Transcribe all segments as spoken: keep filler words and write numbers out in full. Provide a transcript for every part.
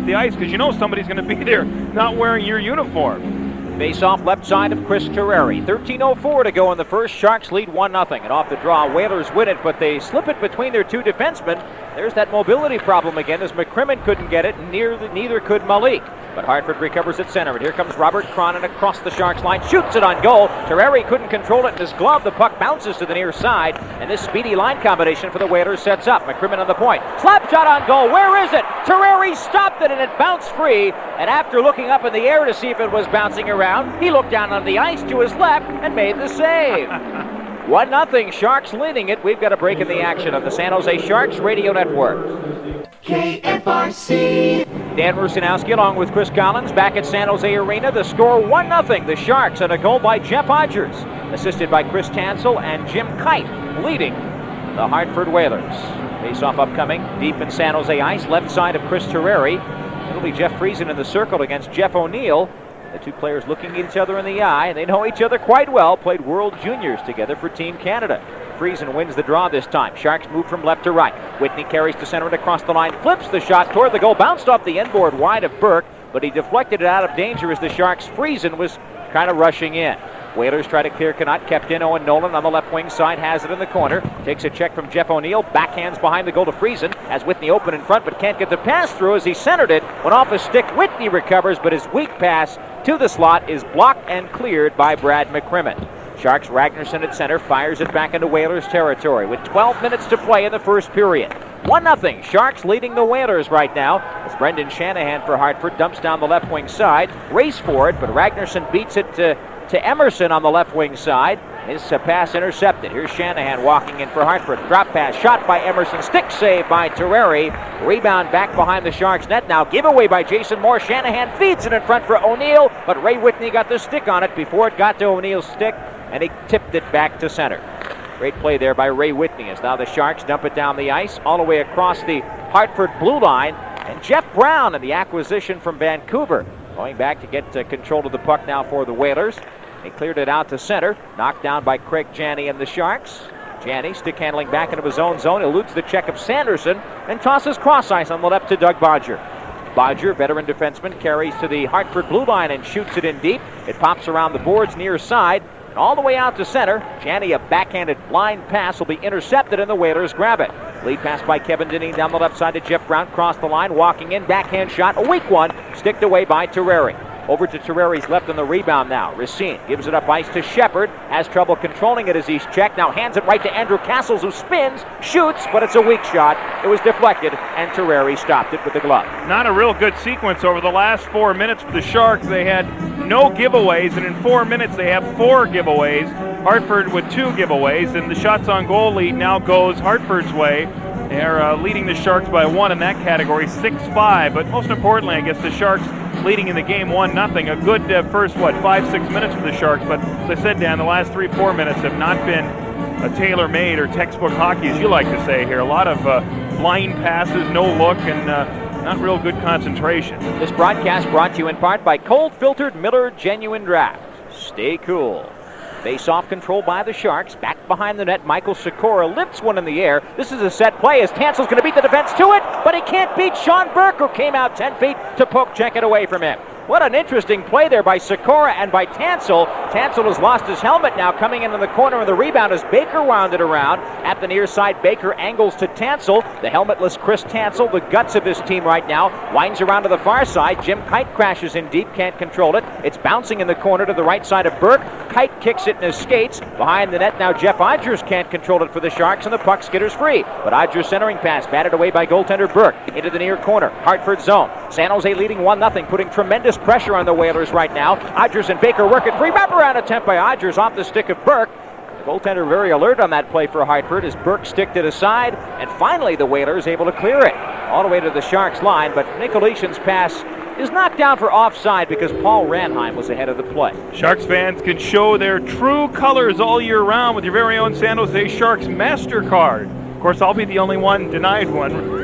up the ice because you know somebody's going to be there not wearing your uniform. Face off left side of Chris Terreri. thirteen oh four to go in the first. Sharks lead one nothing. And off the draw, Whalers win it, but they slip it between their two defensemen. There's that mobility problem again as McCrimmon couldn't get it, and neither, neither could Malik. But Hartford recovers at center, and here comes Robert Cronin across the Sharks line, shoots it on goal. Terreri couldn't control it in his glove. The puck bounces to the near side, and this speedy line combination for the Whalers sets up. McCrimmon on the point. Slap shot on goal. Where is it? Terreri stopped it, and it bounced free. And after looking up in the air to see if it was bouncing around, he looked down on the ice to his left and made the save. one nothing, Sharks leading it. We've got a break in the action of the San Jose Sharks Radio Network. K F R C. Dan Rusanowski along with Chris Collins back at San Jose Arena. The score one nothing. The Sharks, and a goal by Jeff Odgers, assisted by Chris Tansel and Jim Kite, leading the Hartford Whalers. Face-off upcoming deep in San Jose ice, left side of Chris Terreri. It'll be Jeff Friesen in the circle against Jeff O'Neill. The two players looking each other in the eye, and they know each other quite well. Played World Juniors together for Team Canada. Friesen wins the draw this time. Sharks move from left to right. Whitney carries to center and across the line, flips the shot toward the goal, bounced off the inboard wide of Burke, but he deflected it out of danger as the Sharks' Friesen was kind of rushing in. Whalers try to clear Connaught, kept in. Owen Nolan on the left wing side, has it in the corner. Takes a check from Jeff O'Neill, backhands behind the goal to Friesen. Has Whitney open in front, but can't get the pass through as he centered it. Went off his stick, Whitney recovers, but his weak pass to the slot is blocked and cleared by Brad McCrimmon. Sharks Ragnarsson at center, fires it back into Whalers territory with twelve minutes to play in the first period. one nothing, Sharks leading the Whalers right now as Brendan Shanahan for Hartford dumps down the left wing side, race for it, but Ragnarsson beats it to, to Emerson on the left wing side. His uh, pass intercepted. Here's Shanahan walking in for Hartford. Drop pass, shot by Emerson, stick save by Terreri. Rebound back behind the Sharks net now. Giveaway by Jason Moore. Shanahan feeds it in front for O'Neill, but Ray Whitney got the stick on it before it got to O'Neill's stick, and he tipped it back to center. Great play there by Ray Whitney as now the Sharks dump it down the ice all the way across the Hartford blue line. And Jeff Brown in the acquisition from Vancouver going back to get uh, control of the puck now for the Whalers. They cleared it out to center, knocked down by Craig Janney and the Sharks. Janney stick handling back into his own zone, eludes the check of Sanderson, and tosses cross ice on the left to Doug Bodger. Bodger, veteran defenseman, carries to the Hartford blue line and shoots it in deep. It pops around the boards near side and all the way out to center. Janney, a backhanded blind pass, will be intercepted and the Whalers grab it. Lead pass by Kevin Dineen down the left side to Jeff Brown, cross the line, walking in, backhand shot, a weak one, sticked away by Terreri. Over to Terreri's left on the rebound now. Racine gives it up ice to Shepard. Has trouble controlling it as he's checked. Now hands it right to Andrew Castles, who spins, shoots, but it's a weak shot. It was deflected, and Terreri stopped it with the glove. Not a real good sequence over the last four minutes for the Sharks. They had no giveaways, and in four minutes they have four giveaways. Hartford with two giveaways, and the shots on goal lead now goes Hartford's way. They're uh, leading the Sharks by one in that category, six five. But most importantly, I guess the Sharks leading in the game one nothing. A good uh, first, what, five, six minutes for the Sharks. But as I said, Dan, the last three, four minutes have not been a tailor-made or textbook hockey, as you like to say here. A lot of uh, blind passes, no look, and uh, not real good concentration. This broadcast brought to you in part by cold-filtered Miller Genuine Draft. Stay cool. Face-off control by the Sharks. Back behind the net, Michael Sikora lifts one in the air. This is a set play as Tansel's going to beat the defense to it, but he can't beat Sean Burke, who came out ten feet to poke check it away from him. What an interesting play there by Sikora and by Tansel. Tansel has lost his helmet now, coming into the corner of the rebound as Baker wound it around. At the near side, Baker angles to Tansel. The helmetless Chris Tansel, the guts of his team right now, winds around to the far side. Jim Kite crashes in deep, can't control it. It's bouncing in the corner to the right side of Burke. Kite kicks it in his skates. Behind the net now, Jeff Odgers can't control it for the Sharks, and the puck skitters free. But Odgers' centering pass batted away by goaltender Burke into the near corner. Hartford zone. San Jose leading one nothing, putting tremendous pressure on the Whalers right now. Odgers and Baker work it free. Wraparound attempt by Odgers off the stick of Burke. The goaltender very alert on that play for Hartford as Burke sticked it aside, and finally the Whalers able to clear it all the way to the Sharks line, but Nikolation's pass is knocked down for offside because Paul Ranheim was ahead of the play. Sharks fans can show their true colors all year round with your very own San Jose Sharks MasterCard. Of course, I'll be the only one denied one.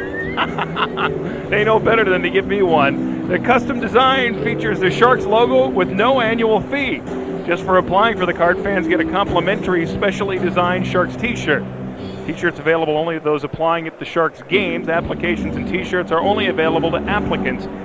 They know better than to give me one. The custom design features the Sharks logo with no annual fee. Just for applying for the card, fans get a complimentary specially designed Sharks t-shirt. T-shirts available only to those applying at the Sharks games. Applications and t-shirts are only available to applicants